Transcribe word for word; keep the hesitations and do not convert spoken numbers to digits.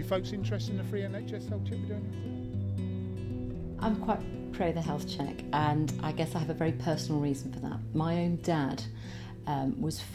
folks interested in the free N H S health check we're doing? I'm quite pro the health check, and I guess I have a very personal reason for that. My own dad um, was